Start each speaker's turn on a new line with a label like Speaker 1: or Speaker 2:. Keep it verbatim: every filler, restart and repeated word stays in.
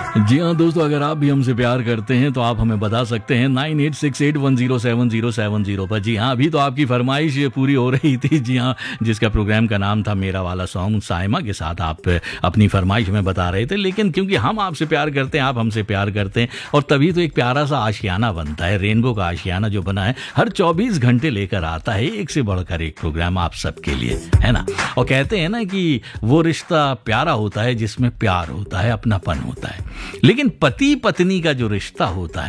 Speaker 1: जी हाँ दोस्तों, अगर आप भी हमसे प्यार करते हैं तो आप हमें बता सकते हैं nine eight six eight one zero seven zero seven zero पर। जी हाँ, अभी तो आपकी फरमाइश ये पूरी हो रही थी। जी हाँ, जिसका प्रोग्राम का नाम था मेरा वाला सॉन्ग, साइमा के साथ आप अपनी फरमाइश में बता रहे थे। लेकिन क्योंकि हम आपसे प्यार करते हैं, आप हमसे प्यार करते हैं, और तभी तो एक प्यारा सा आशियाना बनता है। रेनबो का आशियाना जो बना है, हर चौबीस घंटे लेकर आता है एक से बढ़कर एक प्रोग्राम आप सबके लिए, है ना। और कहते हैं ना कि वो रिश्ता प्यारा होता है जिसमें प्यार होता है, अपनापन होता है। लेकिन पति पत्नी का जो रिश्ता होता है